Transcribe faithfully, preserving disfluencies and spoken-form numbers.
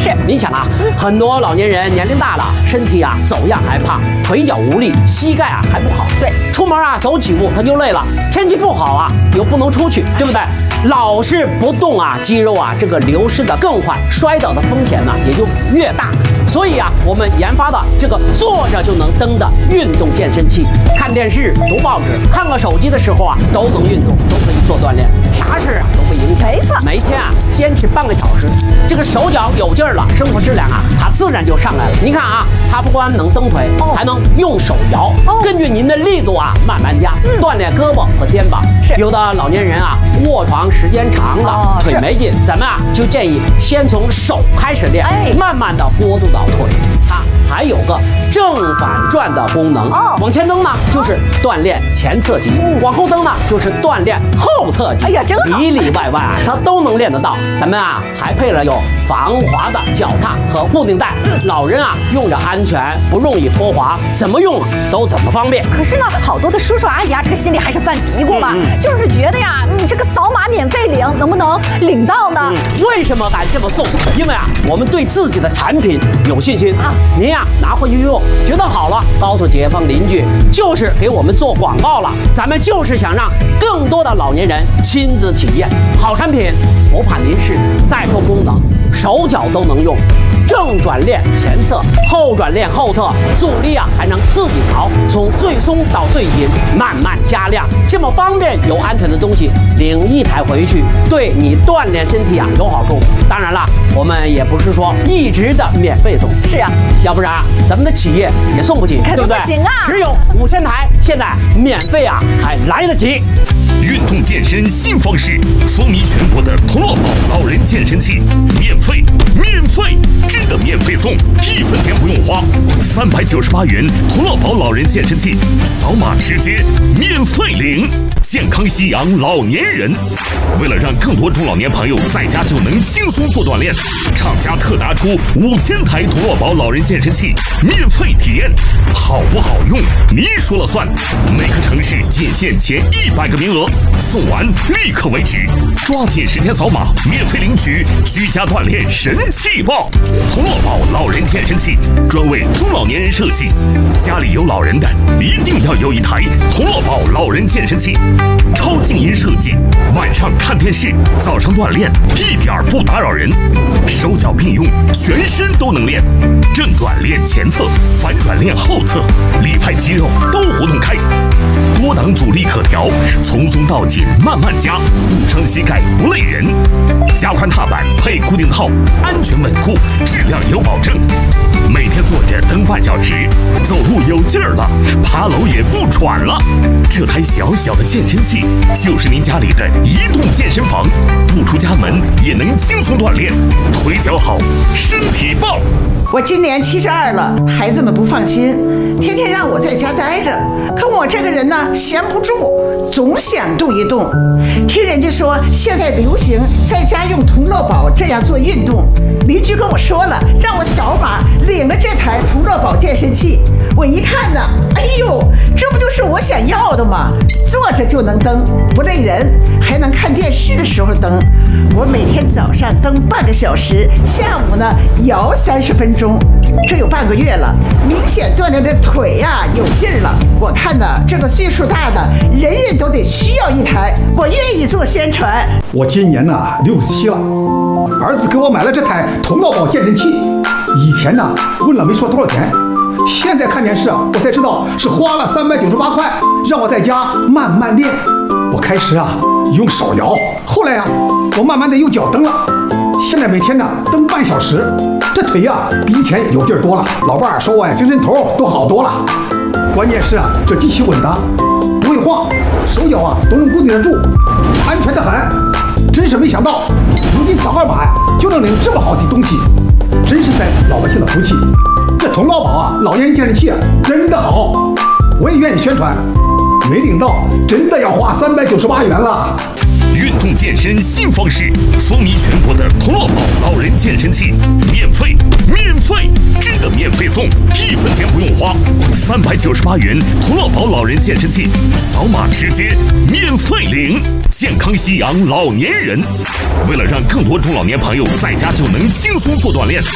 是， 你想啊，很多老年人年龄大了，身体啊走样还胖，腿脚无力，膝盖啊还不好。 对， 出门啊走几步他就累了，天气不好啊又不能出去，对不对？老是不动啊，肌肉啊这个流失的更快，摔倒的风险呢也就越大。所以啊，我们研发的这个坐着就能蹬的运动健身器，看电视、读报纸、看个手机的时候啊，都能运动，都可以做锻炼，啥事啊都不影响。 没错， 每天啊坚持半个小时，这个手脚有劲儿了，生活质量啊它自然就上来了。您看啊，它不光能蹬腿，还能用手摇，根据您的力度啊慢慢加，锻炼胳膊和肩膀。 是有的老年人啊卧床时间长了，腿没劲，咱们啊就建议先从手开始练，慢慢的过渡到腿。它还有个正反转的功能，往前蹬呢就是锻炼前侧肌，往后蹬呢就是锻炼后侧肌。 哎呀，真好， 里里外外啊它都能练得到。咱们啊还配了有防滑的脚踏和固定带，老人啊用着安全，不容易脱滑，怎么用啊都怎么方便。 可是呢，好多的叔叔阿姨啊，这个心里还是犯嘀咕嘛， 嗯、 就是觉得呀，你这个扫码免费领，能不能领到呢？ 嗯、为什么敢这么送？因为啊，我们对自己的产品有信心啊。您呀、啊、拿回去用，觉得好了，告诉街坊邻居，就是给我们做广告了。咱们就是想让更多的老年人亲自体验好产品，不怕您试。再说功能，手脚都能用。正转练前侧，后转练后侧，阻力啊还能自己调，从最松到最紧，慢慢加量，这么方便又安全的东西，领一台回去，对你锻炼身体啊有好处。当然了，我们也不是说一直的免费送， 是啊， 要不然啊咱们的企业也送不起，对不对？ 不行啊， 只有五千台，现在免费啊还来得及。 运动健身新方式，风靡全国的同乐宝老人健身器，免费，免费，真的免费送，一分钱不用花，三百九十八元同乐宝老人健身器，扫码直接免费领，健康夕阳老年人。为了让更多中老年朋友在家就能轻松做锻炼，厂家特拿出五千台同乐宝老人健身器免费体验，好不好用你说了算。每个城市仅限前一百个名额，送完立刻为止，抓紧时间扫码免费领取居家锻炼神器包。同乐宝老人健身器专为中老年人设计，家里有老人的一定要有一台同乐宝老人健身器，超静音设计，晚上看电视，早上锻炼一点不打扰人，手脚并用，全身都能练，正转练前侧，反转练后侧，里派肌肉都活动开，多档阻力可调，从松到紧慢慢加，不伤膝盖不累人，加宽踏板配固定套，安全稳固，质量有保证。每天坐着蹬半小时，走路有劲儿了，爬楼也不喘了。这台小小的健身器就是您家里的移动健身房，不出家门也能轻松锻炼，腿脚好，身体棒。 我今年七十二了，孩子们不放心，天天让我在家待着。可我这个人呢，闲不住，总想动一动。听人家说现在流行在家用同乐宝这样做运动，邻居跟我说了，让我扫码领了这台同乐宝健身器。我一看呢，哎呦，这不就是我想要的吗？坐着就能蹬，不累人，还能看电视的时候蹬。我每天早上蹬半个小时，下午呢摇三十分钟，这有半个月了，明显锻炼的腿呀、啊、有劲儿了。我看呢，这个岁数大的人人都得需要一台，我愿意做宣传。 我今年呢六十七了，儿子给我买了这台同乐宝健身器，以前呢问了没说多少钱，现在看电视啊，我才知道是花了三百九十八块，让我在家慢慢练。我开始啊用手摇，后来啊我慢慢的用脚蹬了，现在每天呢蹬半小时，这腿呀、啊、比以前有劲儿多了。老伴儿说我呀精神头都好多了。关键是啊这机器稳当，不会晃，手脚啊都能固定得住，安全的很。真是没想到，如今扫二码呀就能领这么好的东西，真是在老百姓的福气。这同乐宝啊老年人健身器啊真的好，我也愿意宣传。没领到，真的要花三百九十八元了。 运动健身新方式，风靡全国的同乐宝老人健身器，免费，免费，真的免费送，一分钱不用花，三百九十八元同乐宝老人健身器，扫码直接免费领，健康夕阳老年人。为了让更多中老年朋友在家就能轻松做锻炼，